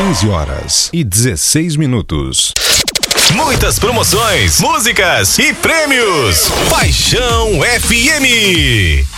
15h16. Muitas promoções, músicas e prêmios. Paixão FM.